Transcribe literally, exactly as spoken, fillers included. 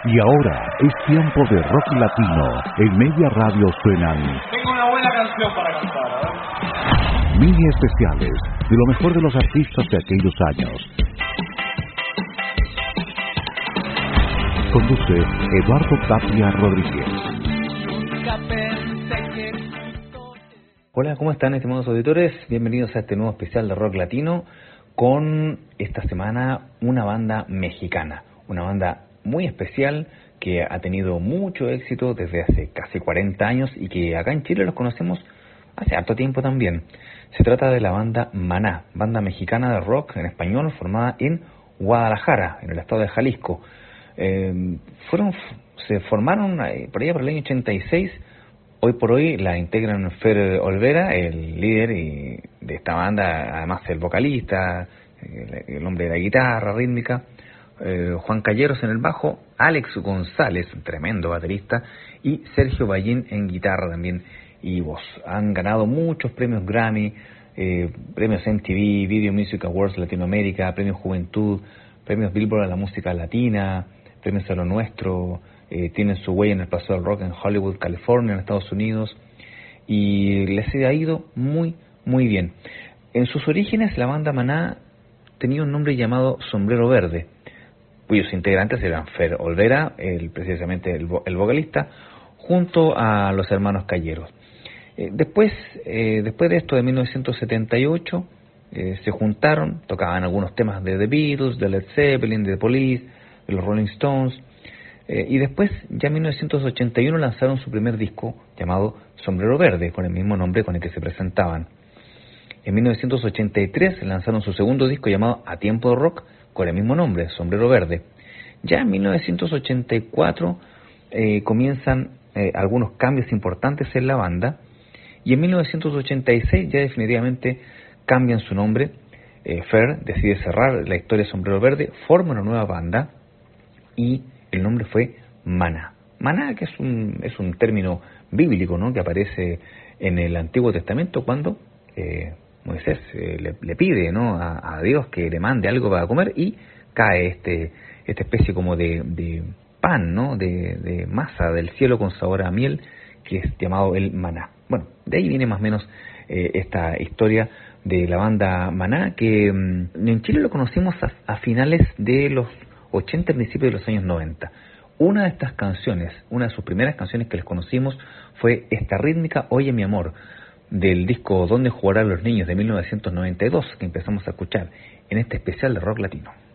Y ahora es tiempo de rock latino. En Media Radio suenan... Tengo una buena canción para cantar, ¿eh? Mini especiales de lo mejor de los artistas de aquellos años. Conduce Eduardo Tapia Rodríguez. Hola, ¿cómo están, estimados auditores? Bienvenidos a este nuevo especial de rock latino con esta semana una banda mexicana, una banda muy especial que ha tenido mucho éxito desde hace casi cuarenta años y que acá en Chile los conocemos hace harto tiempo también. Se trata de la banda Maná, banda mexicana de rock en español formada en Guadalajara, en el estado de Jalisco. Eh, fueron, se formaron por allá por el año ochenta y seis. Hoy por hoy la integran Fer Olvera, el líder y de esta banda, además el vocalista, el, el hombre de la guitarra rítmica, eh, Juan Calleros en el bajo, Alex González, un tremendo baterista, y Sergio Ballín en guitarra también y voz. Han ganado muchos premios Grammy, eh, premios M T V, Video Music Awards Latinoamérica, premios Juventud, premios Billboard a la música latina, premios a lo nuestro. Eh, tienen su huella en el paso del rock en Hollywood, California, en Estados Unidos, y les ha ido muy, muy bien. En sus orígenes, la banda Maná tenía un nombre llamado Sombrero Verde, cuyos integrantes eran Fer Olvera, el, precisamente el, el vocalista, junto a los hermanos Calleros. Eh, después, eh, después de esto, de mil novecientos setenta y ocho, eh, se juntaron, tocaban algunos temas de The Beatles, de Led Zeppelin, de The Police, de los Rolling Stones. Eh, y después, ya en mil novecientos ochenta y uno, lanzaron su primer disco llamado Sombrero Verde, con el mismo nombre con el que se presentaban. En mil novecientos ochenta y tres lanzaron su segundo disco llamado A Tiempo de Rock, con el mismo nombre, Sombrero Verde. Ya en mil novecientos ochenta y cuatro eh, comienzan eh, algunos cambios importantes en la banda, y en mil novecientos ochenta y seis ya definitivamente cambian su nombre. eh, Fer decide cerrar la historia de Sombrero Verde, forma una nueva banda, y el nombre fue Maná. Maná, que es un, es un término bíblico, ¿no?, que aparece en el Antiguo Testamento cuando eh, Moisés eh, le, le pide, ¿no?, a, a Dios que le mande algo para comer, y cae este esta especie como de, de pan, ¿no?, de, de masa del cielo con sabor a miel, que es llamado el maná. Bueno, de ahí viene más o menos eh, esta historia de la banda Maná, que mm, en Chile lo conocimos a, a finales de los ochenta, principios de los años noventa. Una de estas canciones, una de sus primeras canciones que les conocimos fue esta rítmica Oye mi amor, del disco Donde jugarán los niños de mil novecientos noventa y dos, que empezamos a escuchar en este especial de rock latino.